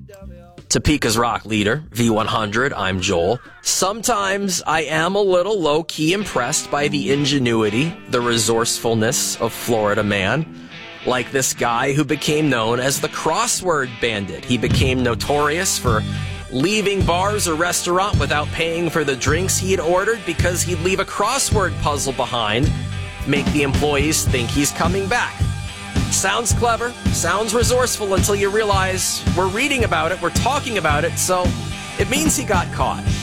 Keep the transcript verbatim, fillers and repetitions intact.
Topeka's rock leader, V one hundred, I'm Joel. Sometimes I am a little low-key impressed by the ingenuity, the resourcefulness of Florida man. Like this guy who became known as the crossword bandit. He became notorious for leaving bars or restaurant without paying for the drinks he had ordered because he'd leave a crossword puzzle behind, make the employees think he's coming back. Sounds clever, sounds resourceful until you realize we're reading about it, we're talking about it, so it means he got caught.